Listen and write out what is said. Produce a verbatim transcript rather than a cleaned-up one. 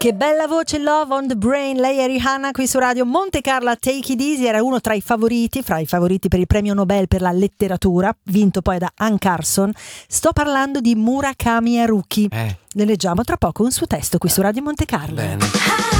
Che bella voce, Love on the Brain. Lei è Rihanna qui su Radio Monte Carlo. Take It Easy era uno tra i favoriti, fra i favoriti per il premio Nobel per la letteratura, vinto poi da Anne Carson. Sto parlando di Murakami Haruki. Eh. Ne leggiamo tra poco un suo testo qui su Radio Monte Carlo. Bene.